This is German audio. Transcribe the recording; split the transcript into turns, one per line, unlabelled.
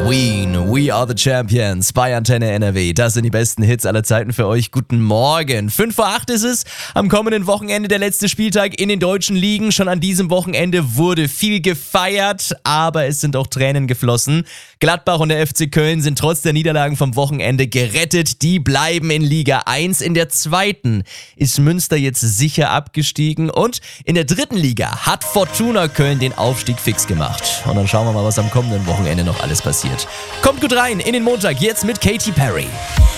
Queen, We Are the Champions bei Antenne NRW. Das sind die besten Hits aller Zeiten für euch. Guten Morgen. 5 vor 8 ist es. Am kommenden Wochenende der letzte Spieltag in den deutschen Ligen. Schon an diesem Wochenende wurde viel gefeiert, aber es sind auch Tränen geflossen. Gladbach und der FC Köln sind trotz der Niederlagen vom Wochenende gerettet. Die bleiben in Liga 1. In der zweiten ist Münster jetzt sicher abgestiegen. Und in der dritten Liga hat Fortuna Köln den Aufstieg fix gemacht. Und dann schauen wir mal, was am kommenden Wochenende noch alles passiert. Kommt gut rein in den Montag, jetzt mit Katy Perry.